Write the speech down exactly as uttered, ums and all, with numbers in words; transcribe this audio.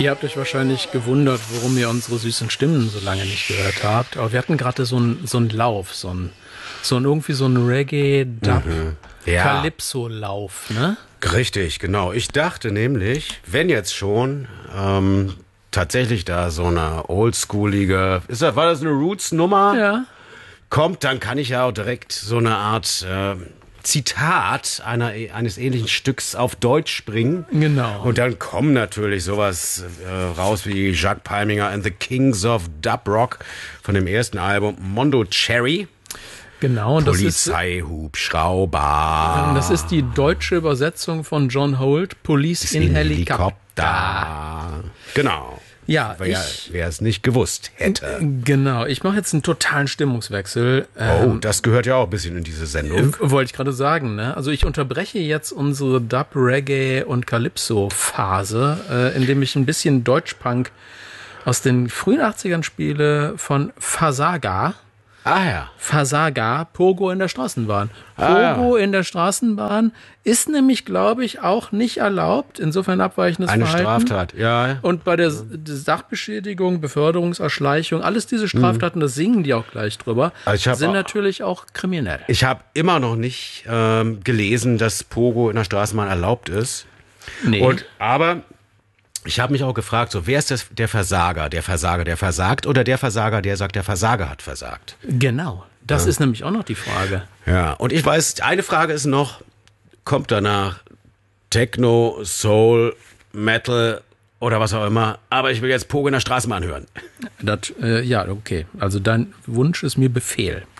Ihr habt euch wahrscheinlich gewundert, warum ihr unsere süßen Stimmen so lange nicht gehört habt. Aber wir hatten gerade so einen so einen Lauf, so ein so ein, irgendwie so ein Reggae-Dub, Mhm. Ja. Calypso-Lauf, ne? Richtig, genau. Ich dachte nämlich, wenn jetzt schon ähm, tatsächlich da so eine oldschoolige, ist das, war das eine Roots-Nummer? Ja. Kommt, dann kann ich ja auch direkt so eine Art äh, Zitat einer, eines ähnlichen Stücks auf Deutsch bringen. Genau. Und dann kommen natürlich sowas äh, raus wie Jacques Palminger and the Kings of Dub Rock von dem ersten Album Mondo Cherry. Genau, und das ist, Polizeihubschrauber. das ist die deutsche Übersetzung von John Holt, Police in, in Helikopter. Helikopter. Genau. Ja, Wer, ich, wer es nicht gewusst hätte. genau, ich mache jetzt einen totalen Stimmungswechsel. Oh, Ähm, das gehört ja auch ein bisschen in diese Sendung. äh, wollte ich gerade sagen, ne? Also ich unterbreche jetzt unsere Dub, Reggae und Calypso-Phase, äh, indem ich ein bisschen Deutschpunk aus den frühen achtzigern spiele von Fasaga. Ah ja. Fasaga, Pogo in der Straßenbahn. Pogo Ah, ja. in der Straßenbahn ist nämlich, glaube ich, auch nicht erlaubt. Insofern abweichendes Eine Verhalten. Straftat, ja. Und bei der, der Sachbeschädigung, Beförderungserschleichung, alles diese Straftaten, das singen die auch gleich drüber, Also ich hab sind auch- natürlich auch kriminell. Ich habe immer noch nicht ähm, gelesen, dass Pogo in der Straßenbahn erlaubt ist. Nee. Und aber ich habe mich auch gefragt, so wer ist das, der Versager, der Versager, der versagt oder der Versager, der sagt, der Versager hat versagt. Genau. Das ist nämlich auch noch die Frage. Ja. Und ich weiß, eine Frage ist noch, kommt danach Techno, Soul, Metal oder was auch immer. Aber ich will jetzt Pogo in der Straßenbahn hören. Das, äh, ja, okay. Also dein Wunsch ist mir Befehl.